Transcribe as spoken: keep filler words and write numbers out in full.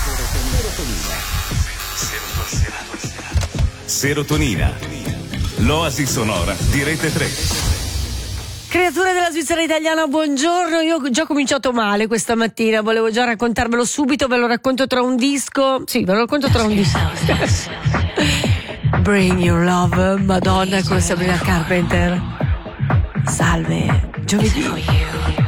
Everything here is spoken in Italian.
Serotonina, l'oasi sonora di Rete tre. Creature della Svizzera italiana, buongiorno. Io ho già cominciato male questa mattina, volevo già raccontarvelo subito, ve lo racconto tra un disco. Sì, ve lo racconto tra un disco. Bring Your Love, Madonna con Sabrina Carpenter. Salve, giovedì.